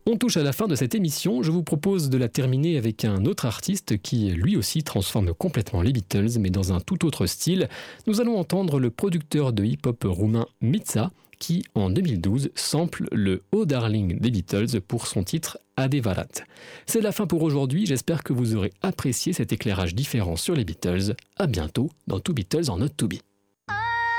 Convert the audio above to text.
On touche à la fin de cette émission, je vous propose de la terminer avec un autre artiste qui lui aussi transforme complètement les Beatles mais dans un tout autre style. Nous allons entendre le producteur de hip-hop roumain Mitza qui en 2012 sample le Oh Darling des Beatles pour son titre Adevărat. C'est la fin pour aujourd'hui, j'espère que vous aurez apprécié cet éclairage différent sur les Beatles. À bientôt dans Two Beatles en Not To Be.